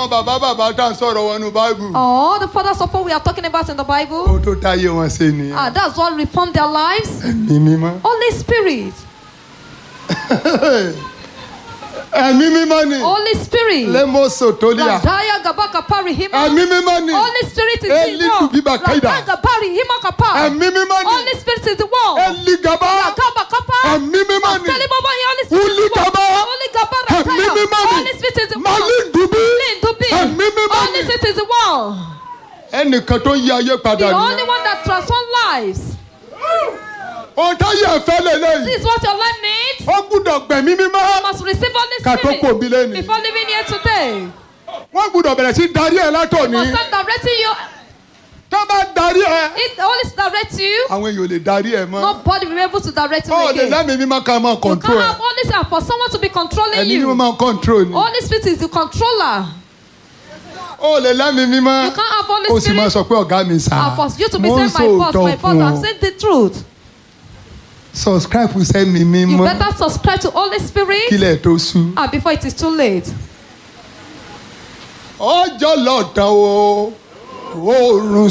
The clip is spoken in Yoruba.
àwọn bàbá tá à ń sọ̀rọ̀ wọn nínú Bible. All the fathers of all we are talking about in the Bible. Ó tó táyé wọn ṣe nìyẹn. That's what reformed their lives. Ẹ̀mí mímọ́. Holy Spirit. Ẹ̀mí mímọ́ ni. Holy Spirit. Lẹ́mọ̀sọ̀ tó lé à. Radaya gabaka pari hima. Ẹ̀mí mímọ́ ni. Holy Spirit is the Eli one. kubiba kaida. Radaya pari hima kapa. Ẹ̀mí mímọ́ ni. Holy Spirit is the one. Eli gaba. Gaba kapa. Ẹ̀mí mímọ́ ni. Holy Spirit Uli is the one. gaba. Holy gaba Ẹ̀mí radaya. mímọ́ ni. Holy Spirit is the one. Malindubi. Lindubi. Ẹ̀mí mímọ́ Holy ni. Spirit is the one. Ẹnìkan tó ń yí ayé padà The ni. only one that transforms lives. Ohun táyé ẹ̀fẹ́ lélẹ́yìí. This is what your life needs. Ó gbúdọ̀ gbẹ̀mí mímọ́. You must receive Holy Ká tó kò bí Spirit lẹ́nu. before living here today. Wọ́n gbúdọ̀ bẹ̀rẹ̀ sí darí ẹ̀ látòní. You must start directing you. Tó bá darí ẹ̀. If the Holy Spirit directs you, Àwọn èèyàn ò lè darí ẹ̀ mọ́. nobody will be able to direct you Ó lè again. lẹ́mìí mímọ́ ká máa You control can't ẹ̀. have Holy Spirit for someone to be controlling Ẹ̀mí mímọ́ you. máa control ni. Holy Spirit is the controller. Ó lè lẹ́mìí mímọ́. You can't have Holy Ó sì máa Spirit sọ pé ọ̀gá mi sá. and for you to be Mo ń saying my boss, sòótọ́ I'm fún ọ. saying the truth. Subscribe fún sẹ́mi You mímọ́. better subscribe to Holy Spirit Kílẹ̀ tó sú. before it is too late. Ọjọ́ lọ́tàn o. Oòrùn